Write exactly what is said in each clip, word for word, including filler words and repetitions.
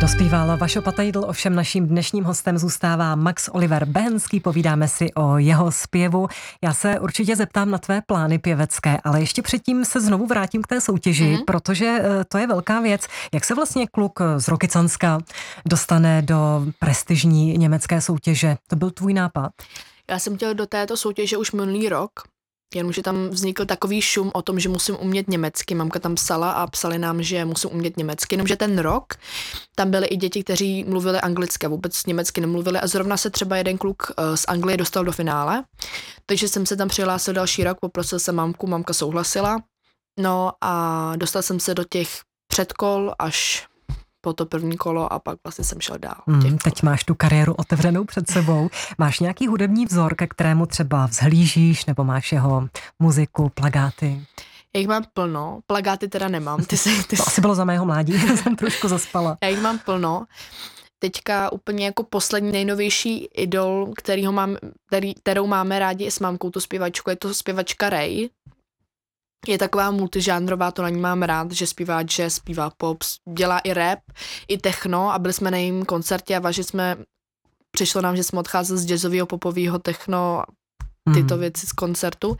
Dospíval Vašo Patajdl, ovšem naším dnešním hostem zůstává Max Oliver Behenský, povídáme si o jeho zpěvu. Já se určitě zeptám na tvé plány pěvecké, ale ještě předtím se znovu vrátím k té soutěži, mm-hmm. protože to je velká věc. Jak se vlastně kluk z Rokycanska dostane do prestižní německé soutěže? To byl tvůj nápad? Já jsem chtěla do této soutěže už minulý rok, jenomže tam vznikl takový šum o tom, že musím umět německy. Mamka tam psala a psali nám, že musím umět německy, jenomže ten rok tam byly i děti, kteří mluvili anglicky a vůbec německy nemluvili a zrovna se třeba jeden kluk z Anglie dostal do finále, takže jsem se tam přihlásil další rok, poprosil jsem mamku, mamka souhlasila, no a dostal jsem se do těch předkol až po to první kolo a pak vlastně jsem šel dál. Hmm, teď máš tu kariéru otevřenou před sebou. Máš nějaký hudební vzor, ke kterému třeba vzhlížíš, nebo máš jeho muziku, plagáty? Já jich mám plno, plagáty teda nemám. Ty jsi, ty to jsi... asi bylo za mého mládí, jsem trošku zaspala. Já jich mám plno. Teďka úplně jako poslední nejnovější idol, kterýho mám, který, kterou máme rádi s mámkou, tu zpěvačku, je to zpěvačka Ray. Je taková multižánrová, to na ní mám rád, že zpívá jazz, zpívá pop, dělá i rap, i techno a byli jsme na jejím koncertě a vážně jsme, přišlo nám, že jsme odcházeli z jazzového, popového, techno, tyto mm. věci z koncertu.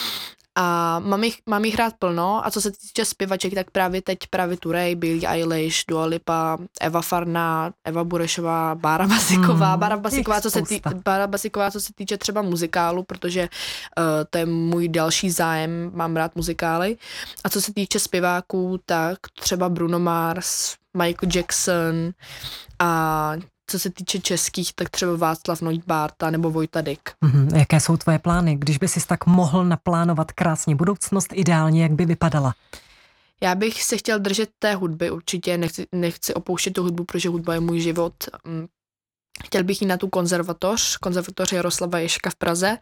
A mám jich, mám jich rád plno a co se týče zpěvaček, tak právě teď právě tu Ray, Billie Eilish, Dua Lipa, Eva Farná, Eva Burešová, Bára Basiková, mm, Bára Basiková, co se tý, Bára Basiková, co se týče třeba muzikálu, protože uh, to je můj další zájem, mám rád muzikály. A co se týče zpěváků, tak třeba Bruno Mars, Michael Jackson a co se týče českých, tak třeba Václav Noť Bárta nebo Vojta Dyk. Mm-hmm. Jaké jsou tvoje plány? Když by si tak mohl naplánovat krásně budoucnost, ideálně, jak by vypadala? Já bych se chtěl držet té hudby, určitě nechci, nechci opouštět tu hudbu, protože hudba je můj život. Chtěl bych jít na tu konzervatoř, konzervatoř Jaroslava Ježka v Praze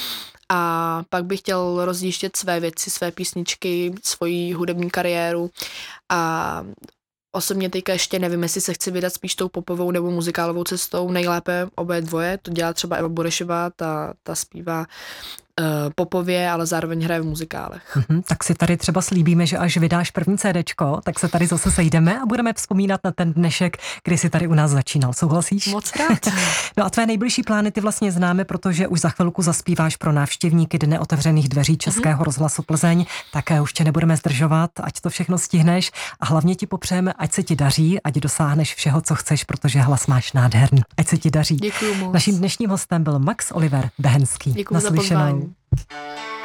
a pak bych chtěl rozjíždět své věci, své písničky, svoji hudební kariéru a osobně teďka ještě nevím, jestli se chci vydat spíš tou popovou nebo muzikálovou cestou, nejlépe oboje dvoje, to dělá třeba Eva Burešová, ta, ta zpívá uh, popově, ale zároveň hraje v muzikálech. Mm-hmm, tak si tady třeba slíbíme, že až vydáš první cédečko, tak se tady zase sejdeme a budeme vzpomínat na ten dnešek, kdy jsi tady u nás začínal. Souhlasíš? Moc rád. No a tvé nejbližší plány ty vlastně známe, protože už za chvilku zaspíváš pro návštěvníky Dne otevřených dveří Českého mm-hmm. rozhlasu Plzeň, také už tě nebudeme zdržovat, ať to všechno stihneš a hlavně ti popřejeme, ať se ti daří, ať dosáhneš všeho, co chceš, protože hlas máš nádherný. Ať se ti daří. Děkuju moc. Naším dnešním hostem byl Max Oliver Behenský. Děkuju za pozvání.